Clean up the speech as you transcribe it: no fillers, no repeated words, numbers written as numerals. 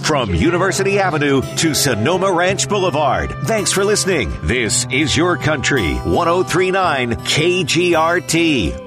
from University Avenue to Sonoma Ranch Boulevard. Thanks for listening. This is Your Country 1039 KGRT.